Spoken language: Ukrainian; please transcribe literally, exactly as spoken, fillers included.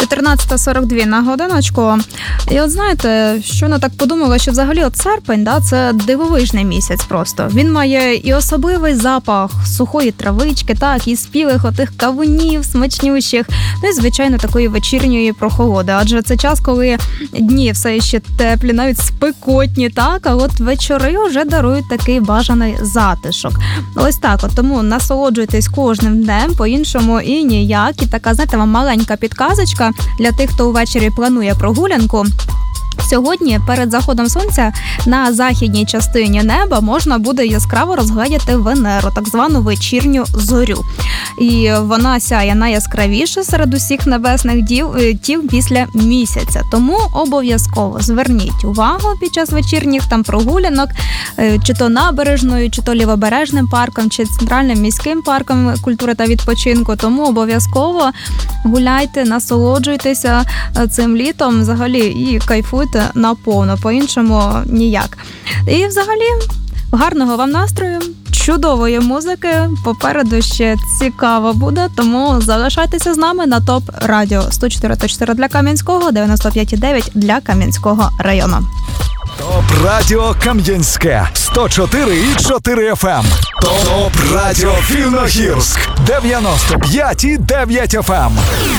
чотирнадцята сорок два на годиночку. І от знаєте, щойно так подумала, що взагалі от серпень, да, це дивовижний місяць просто. Він має і особливий запах сухої травички, так, і спілих отих кавунів смачнющих, ну і, звичайно, такої вечірньої прохолоди. Адже це час, коли дні все ще теплі, навіть спекотні, так, а от вечори вже дарують такий бажаний затишок. Ось так, от тому насолоджуйтесь кожним днем, по-іншому і ніяк. І така, знаєте, вам маленька підказочка для тих, хто увечері планує прогулянку. Сьогодні перед заходом сонця на західній частині неба можна буде яскраво розгледіти Венеру, так звану вечірню зорю. І вона сяє найяскравіше серед усіх небесних діл, тіл після місяця. Тому обов'язково зверніть увагу під час вечірніх там прогулянок, чи то набережною, чи то лівобережним парком, чи центральним міським парком культури та відпочинку. Тому обов'язково гуляйте, насолоджуйтеся цим літом взагалі і кайфуйте наповно, по-іншому ніяк. І взагалі гарного вам настрою, чудової музики, попереду ще цікаво буде, тому залишайтеся з нами на ТОП Радіо. сто чотири точка чотири для Кам'янського, дев'яносто п'ять дев'ять для Кам'янського району. ТОП Радіо Кам'янське, сто чотири і чотири еф ем. ТОП Радіо Вільногірськ, дев'яносто п'ять і дев'ять еф ем.